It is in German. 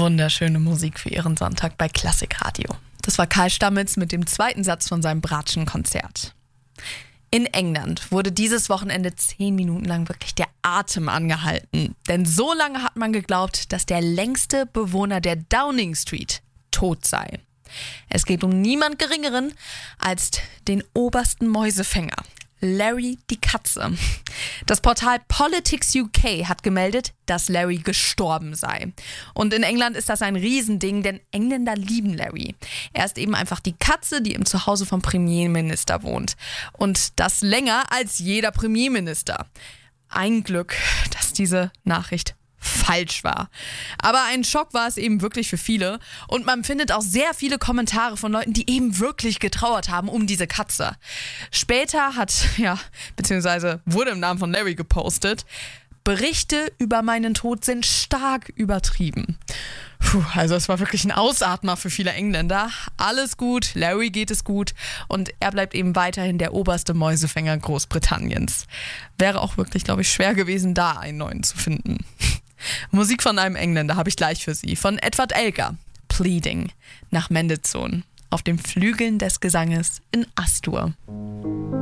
Wunderschöne Musik für Ihren Sonntag bei Klassikradio. Das war Karl Stammitz mit dem zweiten Satz von seinem Bratschen-Konzert. In England wurde dieses Wochenende 10 Minuten lang wirklich der Atem angehalten. Denn so lange hat man geglaubt, dass der längste Bewohner der Downing Street tot sei. Es geht um niemand Geringeren als den obersten Mäusefänger, Larry die Katze. Das Portal Politics UK hat gemeldet, dass Larry gestorben sei. Und in England ist das ein Riesending, denn Engländer lieben Larry. Er ist eben einfach die Katze, die im Zuhause vom Premierminister wohnt. Und das länger als jeder Premierminister. Ein Glück, dass diese Nachricht falsch war. Aber ein Schock war es eben wirklich für viele. Und man findet auch sehr viele Kommentare von Leuten, die eben wirklich getrauert haben um diese Katze. Später beziehungsweise wurde im Namen von Larry gepostet: Berichte über meinen Tod sind stark übertrieben. Also es war wirklich ein Ausatmer für viele Engländer. Alles gut, Larry geht es gut und er bleibt eben weiterhin der oberste Mäusefänger Großbritanniens. Wäre auch wirklich, glaube ich, schwer gewesen, da einen neuen zu finden. Musik von einem Engländer habe ich gleich für Sie. Von Edward Elgar, Pleading, nach Mendelssohn, auf den Flügeln des Gesanges in Astur.